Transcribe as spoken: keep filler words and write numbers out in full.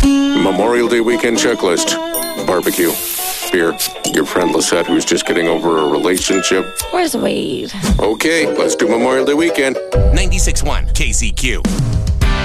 Memorial Day weekend checklist. Barbecue. Beer. Your friend Lisette who's just getting over a relationship. Where's Wade? Okay, let's do Memorial Day weekend. ninety-six point one K C Q.